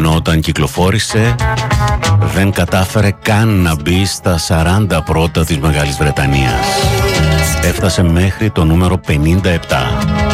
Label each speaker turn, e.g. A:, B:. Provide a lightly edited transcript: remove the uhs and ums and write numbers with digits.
A: ενώ όταν κυκλοφόρησε δεν κατάφερε καν να μπει στα 40 πρώτα της Μεγάλης Βρετανίας. Έφτασε μέχρι το νούμερο 57.